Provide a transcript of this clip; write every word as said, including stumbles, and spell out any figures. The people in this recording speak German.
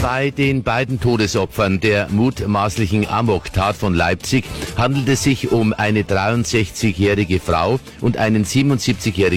Bei den beiden Todesopfern der mutmaßlichen Amoktat von Leipzig handelt es sich um eine dreiundsechzigjährige Frau und einen siebenundsiebzigjährigen